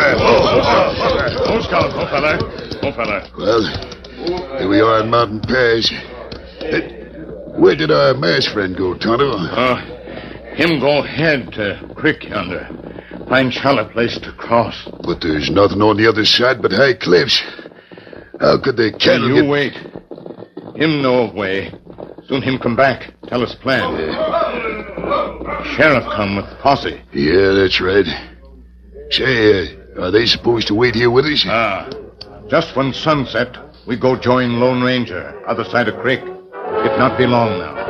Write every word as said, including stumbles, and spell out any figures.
there. Oh, Scout. Oh, fella. Oh, fella. Well, here we are in Mountain Pass. Uh, Where did our masked friend go, Tonto? Uh, him go ahead to creek yonder. Find shallow place to cross. But there's nothing on the other side but high cliffs. How could the cattle You get... wait. Him know way. Soon him come back. Tell us plan. Sheriff come with posse. Yeah, that's right. Say, uh, are they supposed to wait here with us? Ah. Just when sunset, we go join Lone Ranger, other side of creek. It not be long now.